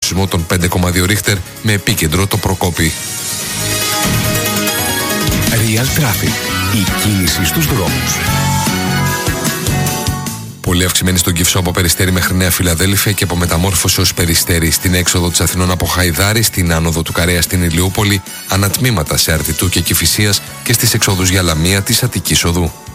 σεισμό των 5,2 Ρίχτερ με επίκεντρο το Προκόπη. Real Traffic. Η κίνηση στους δρόμους. Πολύ αυξημένη στον Κυφσό από Περιστέρι μέχρι Νέα Φιλαδέλφια και από Μεταμόρφωση ως Περιστέρι. Στην έξοδο της Αθηνών από Χαϊδάρη, στην άνοδο του Καρέα στην Ηλιούπολη, ανατμήματα σε Αρτιτού και Κηφισίας και στις εξόδους για Λαμία της Αττικής Οδού.